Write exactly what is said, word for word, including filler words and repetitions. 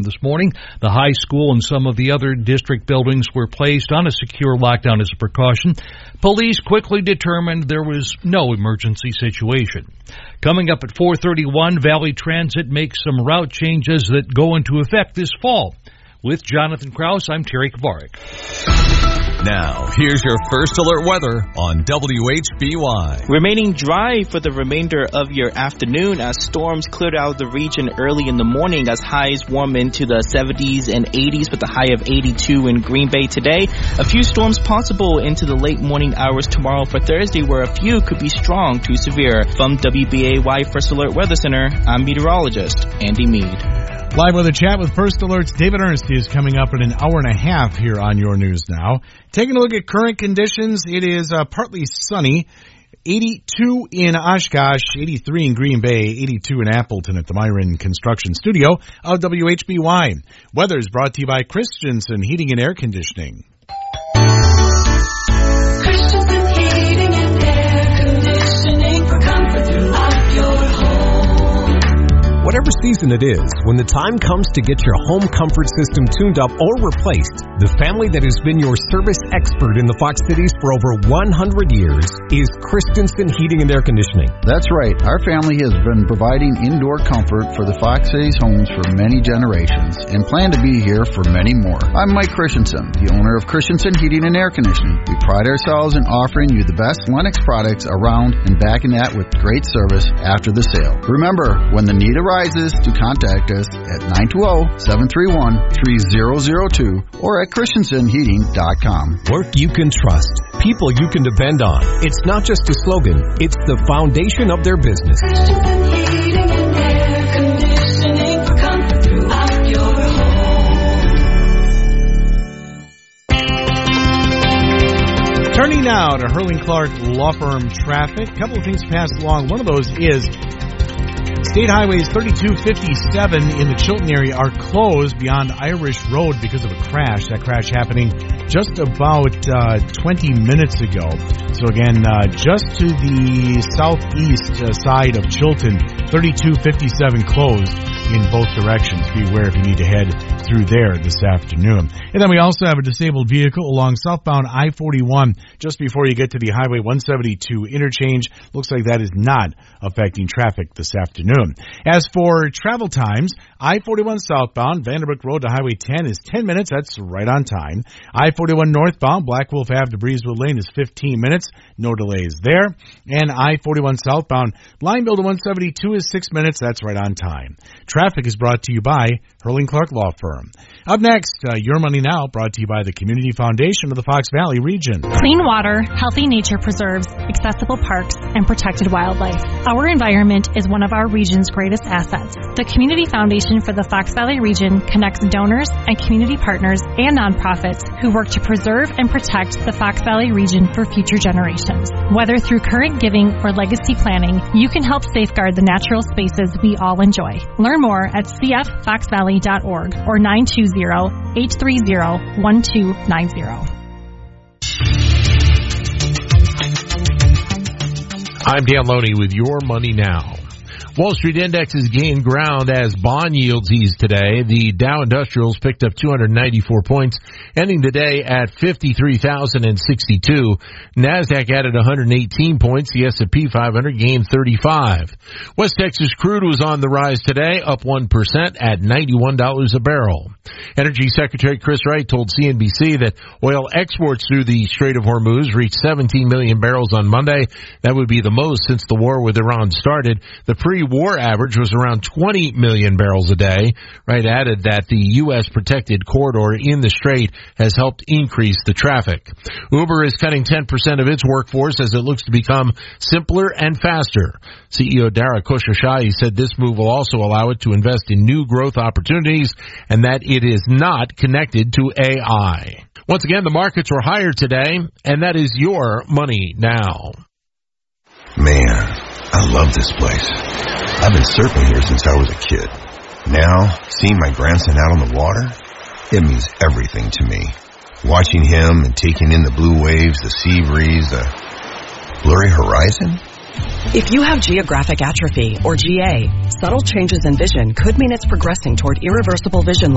this morning. The high school and some of the other district buildings were placed on a secure lockdown as a precaution. Police quickly determined there was no emergency situation. Coming up at four thirty-one, Valley Transit makes some route changes that go into effect this fall. With Jonathan Krause, I'm Terry Kavarik. Now, here's your First Alert weather on W H B Y. Remaining dry for the remainder of your afternoon as storms cleared out of the region early in the morning as highs warm into the seventies and eighties with a high of eighty-two in Green Bay today. A few storms possible into the late morning hours tomorrow for Thursday, where a few could be strong to severe. From W B A Y First Alert Weather Center, I'm meteorologist Andy Mead. Live Weather Chat with First Alert's David Ernst is coming up in an hour and a half here on Your News Now. Taking a look at current conditions, it is uh, partly sunny. eighty-two in Oshkosh, eighty-three in Green Bay, eighty-two in Appleton at the Myron Construction Studio of W H B Y. Weather is brought to you by Christensen Heating and Air Conditioning. Christensen Heating and Air Conditioning for comfort throughout your home. Whatever season it is, when the time comes to get your home comfort system tuned up or replaced, the family that has been your service expert in the Fox Cities for over one hundred years is Christensen Heating and Air Conditioning. That's right. Our family has been providing indoor comfort for the Fox Cities homes for many generations and plan to be here for many more. I'm Mike Christensen, the owner of Christensen Heating and Air Conditioning. We pride ourselves in offering you the best Lennox products around and backing that with great service after the sale. Remember, when the need arises, to contact us at nine two zero, seven three one, three zero zero two or at Christensen Heating dot com. Work you can trust. People you can depend on. It's not just a slogan, it's the foundation of their business. Christensen Heating and Air Conditioning for comfort throughout your home. Turning now to Hurling Clark Law Firm traffic. A couple of things passed along. One of those is State Highways thirty-two fifty-seven in the Chilton area are closed beyond Irish Road because of a crash. That crash happening just about uh, twenty minutes ago. So again, uh, just to the southeast uh, side of Chilton, thirty-two fifty-seven closed in both directions. Be aware if you need to head through there this afternoon. And then we also have a disabled vehicle along southbound I forty-one just before you get to the Highway one seventy-two interchange. Looks like that is not affecting traffic this afternoon. As for travel times, I forty-one southbound, Vanderbrook Road to Highway ten is ten minutes. That's right on time. I forty-one northbound, Black Wolf Avenue to Breezewood Lane is fifteen minutes. No delays there. And I forty-one southbound, Lineville to one seventy-two is six minutes. That's right on time. Traffic is brought to you by Hurling Clark Law Firm. Up next, uh, Your Money Now, brought to you by the Community Foundation of the Fox Valley region. Clean water, healthy nature preserves, accessible parks, and protected wildlife. Our environment is one of our region's greatest assets. The Community Foundation for the Fox Valley region connects donors and community partners and nonprofits who work to preserve and protect the Fox Valley region for future generations. Whether through current giving or legacy planning, you can help safeguard the natural spaces we all enjoy. Learn more at c f fox valley dot org or nine two zero, eight three zero, one two nine zero. I'm Dan Loney with Your Money Now. Wall Street indexes gained ground as bond yields eased today. The Dow Industrials picked up two hundred ninety-four points, ending today at fifty-three thousand sixty-two. NASDAQ added one hundred eighteen points. The S and P five hundred gained thirty-five. West Texas crude was on the rise today, up one percent at ninety-one dollars a barrel. Energy Secretary Chris Wright told C N B C that oil exports through the Strait of Hormuz reached seventeen million barrels on Monday. That would be the most since the war with Iran started. The pre-war average was around twenty million barrels a day. Wright added that the U S protected corridor in the Strait has helped increase the traffic. Uber is cutting ten percent of its workforce as it looks to become simpler and faster. C E O Dara Khosrowshahi said this move will also allow it to invest in new growth opportunities and that it is not connected to A I. Once again, the markets were higher today, and that is Your Money Now. Man, I love this place. I've been surfing here since I was a kid. Now, seeing my grandson out on the water, it means everything to me. Watching him and taking in the blue waves, the sea breeze, the blurry horizon. If you have geographic atrophy, or G A, subtle changes in vision could mean it's progressing toward irreversible vision loss.